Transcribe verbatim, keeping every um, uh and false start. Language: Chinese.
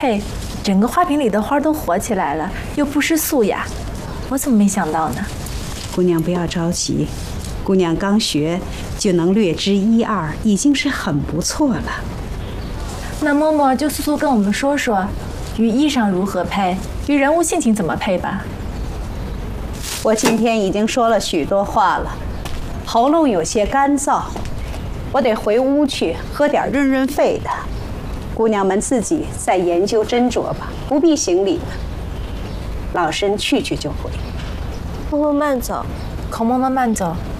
嘿，整个花瓶里的花都活起来了，又不失素雅，我怎么没想到呢？ 姑娘不要着急，姑娘刚学就能略知一二，已经是很不错了。 那嬷嬷就速速跟我们说说，与衣裳如何配，与人物性情怎么配吧。 我今天已经说了许多话了，喉咙有些干燥，我得回屋去喝点润润肺的。姑娘们自己再研究斟酌吧，不必行礼了。老身去去就回。 嬷嬷慢走。 孔嬷嬷慢走。